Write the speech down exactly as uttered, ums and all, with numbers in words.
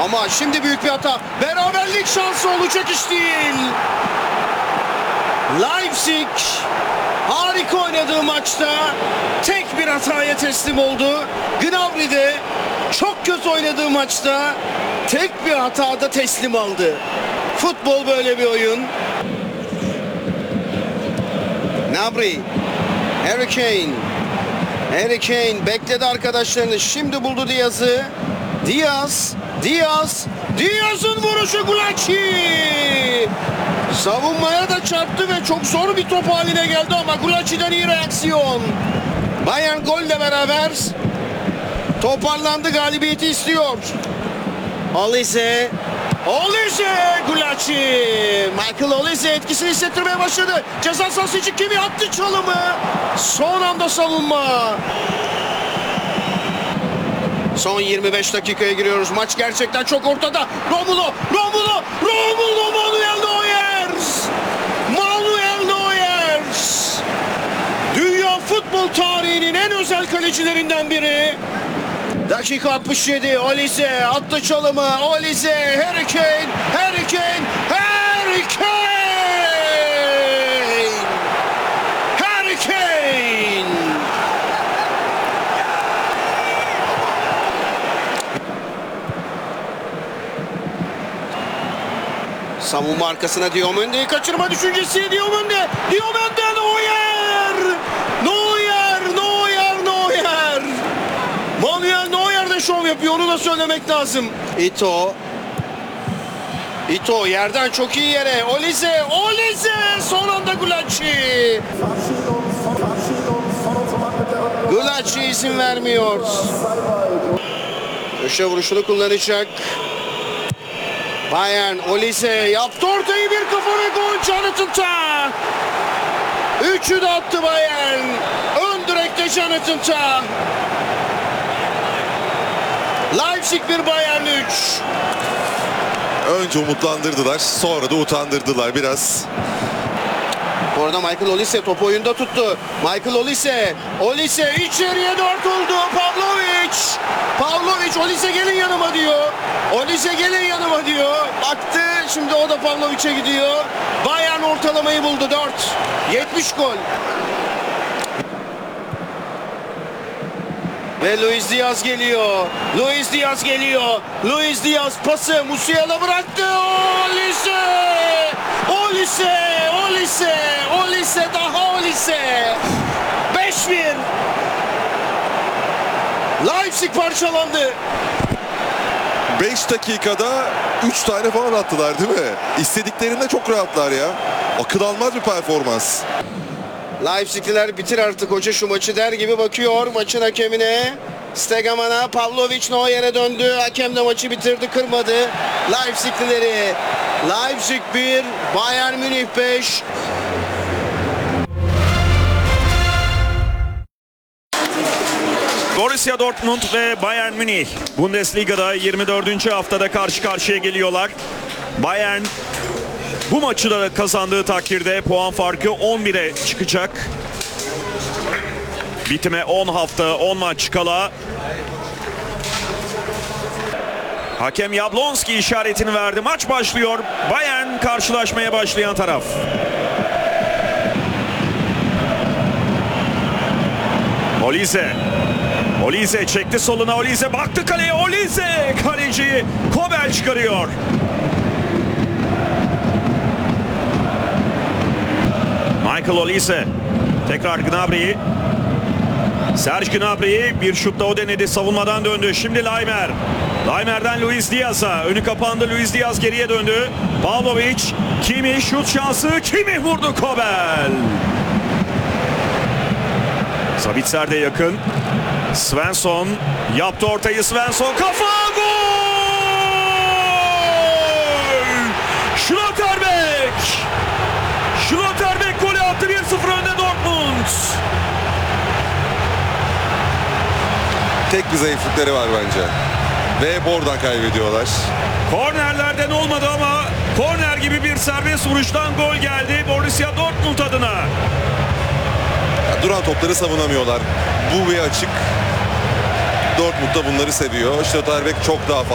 Ama şimdi büyük bir hata. Beraberlik şansı olacak iş değil. Leipzig harika oynadığı maçta tek bir hataya teslim oldu. Gnabry de çok kötü oynadığı maçta tek bir hatada teslim aldı. Futbol böyle bir oyun. Gnabry, Harry Kane. Harry Kane bekledi arkadaşlarını. Şimdi buldu Diaz'ı. Diaz, Diaz, Diaz'ın vuruşu Gulácsi. Savunmaya da çarptı ve çok zor bir top haline geldi ama Gulácsi'den iyi reaksiyon. Bayern golle beraber toparlandı, galibiyeti istiyor. Olise, Olise, Gulácsi. Michael Olise etkisini hissettirmeye başladı. Ceza sahası için kimi attı çalımı. Son anda savunma. Son yirmi beş dakikaya giriyoruz. Maç gerçekten çok ortada. Romulo, Romulo, Romulo, Manuel Neuer. Manuel Neuer. Dünya futbol tarihinin en özel kalecilerinden biri. Dakika altmış yedi. Olise attı çalımı. Olise, Harry Kane, Harry Kane, Harry Kane. Harry Kane. Savunma arkasına Diomandé'yi kaçırma düşüncesi. Diomandé, Diomandé, Neuer. Neuer, Neuer, Neuer. Manuel Neuer de şov yapıyor, onu da söylemek lazım. Ito. Ito yerden çok iyi yere. Olise, Olise son anda Gulácsi. Gulácsi izin vermiyor. Köşe vuruşunu kullanacak. Bayern, Olise yaptı ortayı, bir kafa ve gol. Jonathan Tah. Üçü de attı Bayern. Ön direkte Jonathan Tah. Leipzig bir, Bayern üç. Önce umutlandırdılar, sonra da utandırdılar biraz. Bu arada Michael Olise topu oyunda tuttu. Michael Olise, Olise içeriye dört oldu. Pavlovic, Pavlovic, Olise gelin yanıma diyor. Olise gelin yanıma diyor. Baktı, şimdi o da Pavlovic'e gidiyor. Bayern ortalamayı buldu, dört. yetmiş gol. Ve Luis Diaz geliyor. Luis Diaz geliyor. Luis Diaz pası Musiala bıraktı. Olise! Olise! Olise! Olise, daha Olise! beş bir. Leipzig parçalandı. beş dakikada üç tane falan attılar değil mi? İstediklerinde çok rahatlar ya. Akıl almaz bir performans. Leipzigliler bitir artık hoca şu maçı der gibi bakıyor maçın hakemine. Stegeman'a, Pavlovic Neuer'e döndü. Hakem de maçı bitirdi, kırmadı. Leipziglileri. Leipzig bir, Bayern Münih beş. Borussia Dortmund ve Bayern Münih Bundesliga'da yirmi dördüncü haftada karşı karşıya geliyorlar. Bayern bu maçı da kazandığı takdirde puan farkı on bire çıkacak. Bitime on hafta, on maç kala. Hakem Jablonski işaretini verdi. Maç başlıyor. Bayern karşılaşmaya başlayan taraf. Olise. Olise çekti soluna. Olise baktı kaleye. Olise kaleciyi Kobel çıkarıyor. Michael Olise. Tekrar Gnabry. Serge Gnabry bir şutla o denedi. Savunmadan döndü. Şimdi Laimer. Laimer'den Luis Diaz'a. Önü kapandı. Luis Diaz geriye döndü. Pavlovic. Kimi şut şansı. Kimi vurdu Kobel. Sabitzer de yakın. Svensson yaptı ortayı. Svensson kafa, gol! Schlotterbeck! Schlotterbeck golü attı, bir sıfır önde Dortmund. Tek bir zayıflıkları var bence. Ve hep oradan kaybediyorlar. Kornerlerden olmadı ama korner gibi bir serbest vuruştan gol geldi Borussia Dortmund adına. Ya, duran topları savunamıyorlar. Bu bir açık. Dortmund da bunları seviyor. Schlotterbeck çok daha fazla